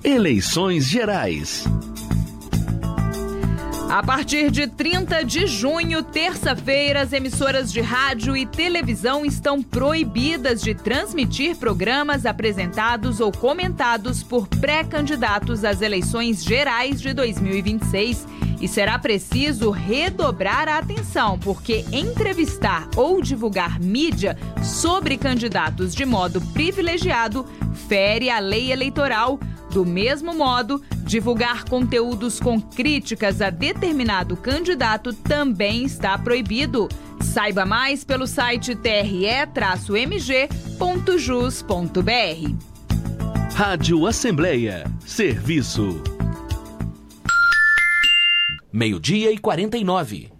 Eleições Gerais. A partir de 30 de junho, terça-feira, as emissoras de rádio e televisão estão proibidas de transmitir programas apresentados ou comentados por pré-candidatos às eleições gerais de 2026. E será preciso redobrar a atenção, porque entrevistar ou divulgar mídia sobre candidatos de modo privilegiado fere a lei eleitoral. Do mesmo modo, divulgar conteúdos com críticas a determinado candidato também está proibido. Saiba mais pelo site tre-mg.jus.br. Rádio Assembleia. Serviço. 12:49.